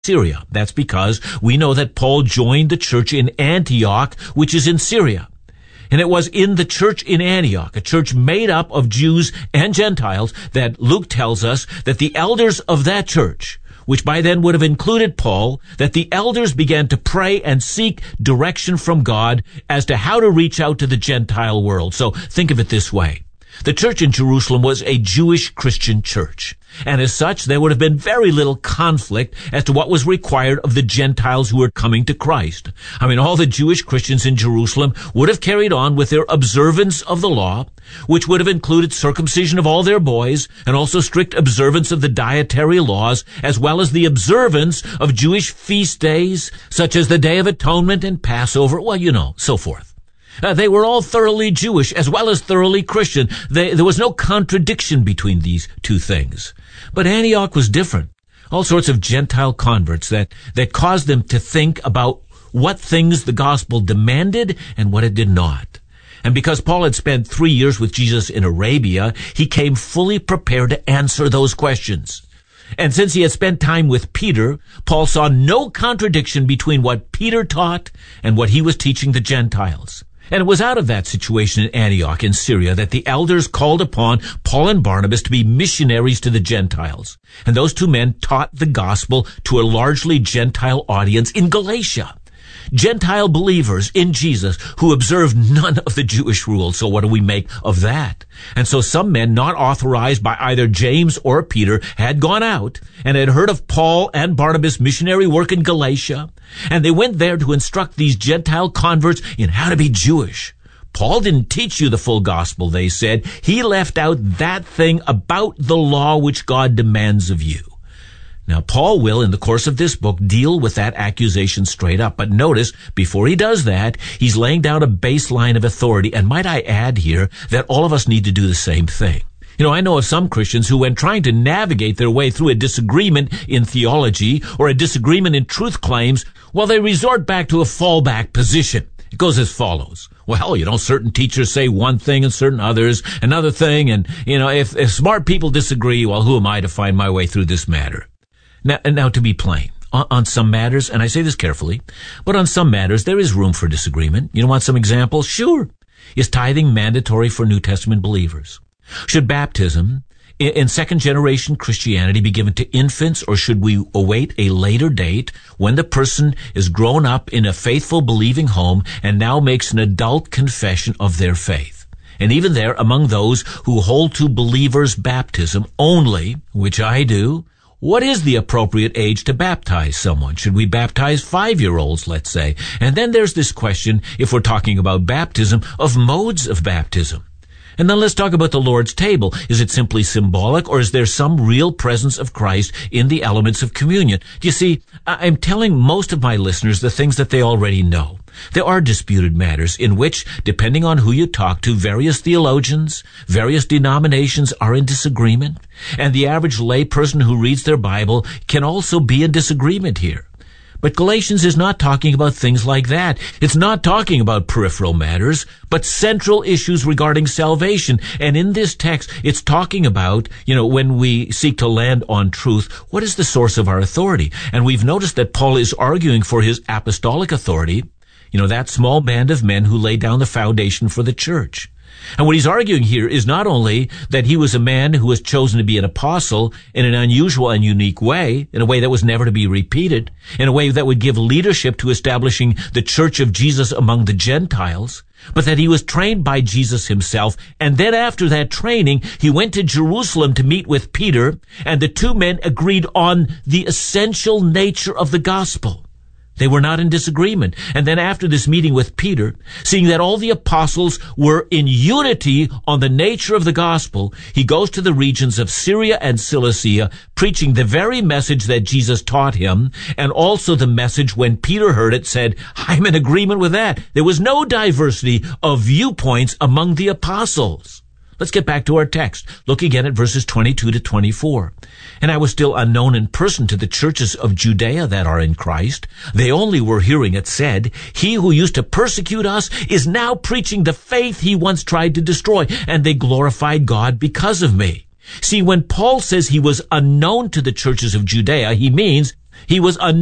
Syria. That's because we know that Paul joined the church in Antioch, which is in Syria. And it was in the church in Antioch, a church made up of Jews and Gentiles, that Luke tells us that the elders of that church, which by then would have included Paul, that the elders began to pray and seek direction from God as to how to reach out to the Gentile world. So think of it this way. The church in Jerusalem was a Jewish Christian church, and as such, there would have been very little conflict as to what was required of the Gentiles who were coming to Christ. I mean, all the Jewish Christians in Jerusalem would have carried on with their observance of the law, which would have included circumcision of all their boys, and also strict observance of the dietary laws, as well as the observance of Jewish feast days, such as the Day of Atonement and Passover, so forth. They were all thoroughly Jewish as well as thoroughly Christian. There was no contradiction between these two things. But Antioch was different. All sorts of Gentile converts that caused them to think about what things the gospel demanded and what it did not. And because Paul had spent 3 years with Jesus in Arabia, he came fully prepared to answer those questions. And since he had spent time with Peter, Paul saw no contradiction between what Peter taught and what he was teaching the Gentiles. And it was out of that situation in Antioch in Syria that the elders called upon Paul and Barnabas to be missionaries to the Gentiles. And those two men taught the gospel to a largely Gentile audience in Galatia. Gentile believers in Jesus who observed none of the Jewish rules. So what do we make of that? And so some men not authorized by either James or Peter had gone out and had heard of Paul and Barnabas' missionary work in Galatia, and they went there to instruct these Gentile converts in how to be Jewish. Paul didn't teach you the full gospel, they said. He left out that thing about the law which God demands of you. Now, Paul will, in the course of this book, deal with that accusation straight up. But notice, before he does that, he's laying down a baseline of authority. And might I add here that all of us need to do the same thing. I know of some Christians who, when trying to navigate their way through a disagreement in theology or a disagreement in truth claims, they resort back to a fallback position. It goes as follows. Certain teachers say one thing and certain others another thing. And, if smart people disagree, who am I to find my way through this matter? Now, to be plain, on some matters, and I say this carefully, but on some matters there is room for disagreement. You want some examples? Sure. Is tithing mandatory for New Testament believers? Should baptism in second-generation Christianity be given to infants, or should we await a later date when the person is grown up in a faithful, believing home and now makes an adult confession of their faith? And even there, among those who hold to believers' baptism only, which I do, what is the appropriate age to baptize someone? Should we baptize 5-year-olds, let's say? And then there's this question, if we're talking about baptism, of modes of baptism. And then let's talk about the Lord's table. Is it simply symbolic, or is there some real presence of Christ in the elements of communion? You see, I'm telling most of my listeners the things that they already know. There are disputed matters in which, depending on who you talk to, various theologians, various denominations are in disagreement, and the average lay person who reads their Bible can also be in disagreement here. But Galatians is not talking about things like that. It's not talking about peripheral matters, but central issues regarding salvation. And in this text, it's talking about, when we seek to land on truth, what is the source of our authority? And we've noticed that Paul is arguing for his apostolic authority, that small band of men who laid down the foundation for the church. And what he's arguing here is not only that he was a man who was chosen to be an apostle in an unusual and unique way, in a way that was never to be repeated, in a way that would give leadership to establishing the church of Jesus among the Gentiles, but that he was trained by Jesus himself, and then after that training, he went to Jerusalem to meet with Peter, and the two men agreed on the essential nature of the gospel. They were not in disagreement. And then after this meeting with Peter, seeing that all the apostles were in unity on the nature of the gospel, he goes to the regions of Syria and Cilicia, preaching the very message that Jesus taught him, and also the message, when Peter heard it, said, I'm in agreement with that. There was no diversity of viewpoints among the apostles. Let's get back to our text. Look again at verses 22 to 24. And I was still unknown in person to the churches of Judea that are in Christ. They only were hearing it said, he who used to persecute us is now preaching the faith he once tried to destroy, and they glorified God because of me. See, when Paul says he was unknown to the churches of Judea, he means He was